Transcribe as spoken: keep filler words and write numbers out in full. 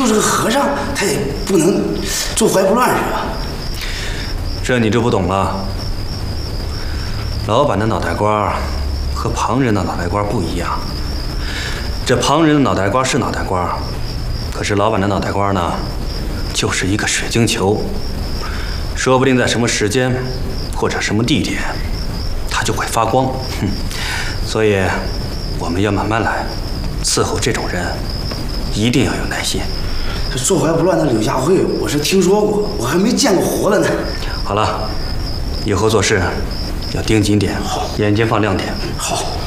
就是个和尚，他也不能坐怀不乱是吧？ 这你就不懂了。老板的脑袋瓜和旁人的脑袋瓜不一样。这旁人的脑袋瓜是脑袋瓜，可是老板的脑袋瓜呢，就是一个水晶球，说不定在什么时间或者什么地点，它就会发光。哼，所以我们要慢慢来，伺候这种人，一定要有耐心。 这坐怀不乱的柳下惠，我是听说过，我还没见过活的呢。 好了，以后做事要盯紧点， 好， 眼睛放亮点。 好。